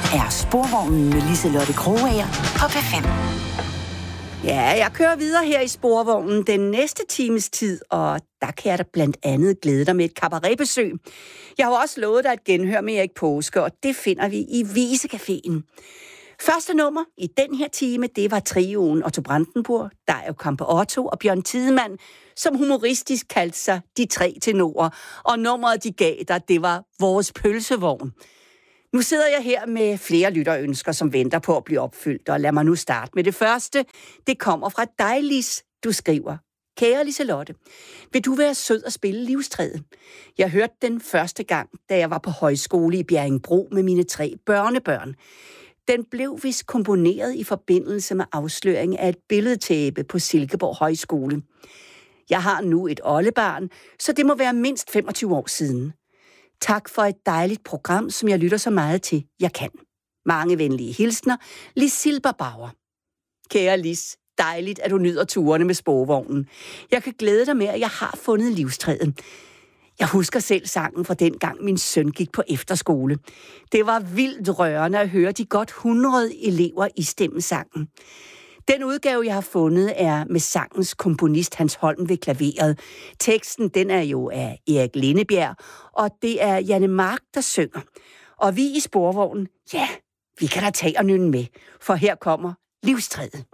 er Sporvognen med Liselotte Krogager på P5. Ja, jeg kører videre her i Sporvognen den næste times tid, og der kan jeg da blandt andet glæde dig med et cabaretbesøg. Jeg har også lovet dig at genhøre med Erik Påske, og det finder vi i Visecaféen. Første nummer i den her time, det var trioen Otto Brandenburg, Dario Campeotto og Bjørn Tidemand, som humoristisk kaldte sig De Tre Tenorer, og nummeret de gav dig, det var Vores Pølsevogn. Nu sidder jeg her med flere lytterønsker, som venter på at blive opfyldt, og lad mig nu starte med det første. Det kommer fra dig, Lis. Du skriver: Kære Liselotte, vil du være sød at spille Livstræet? Jeg hørte den første gang, da jeg var på højskole i Bjerringbro med mine 3 børnebørn. Den blev vist komponeret i forbindelse med afsløring af et billedtæppe på Silkeborg Højskole. Jeg har nu et oldebarn, så det må være mindst 25 år siden. Tak for et dejligt program, som jeg lytter så meget til, jeg kan. Mange venlige hilsner, Lis Silberbauer. Kære Lis, dejligt, at du nyder turene med Sporvognen. Jeg kan glæde dig med, at jeg har fundet livstræet. Jeg husker selv sangen fra dengang min søn gik på efterskole. Det var vildt rørende at høre de godt 100 elever i stemmesangen. Den udgave, jeg har fundet, er med sangens komponist Hans Holm ved klaveret. Teksten, den er jo af Erik Lindebjerg, og det er Janne Mark, der synger. Og vi i Sporvognen, ja, vi kan da tage og nynne med, for her kommer Livstræet.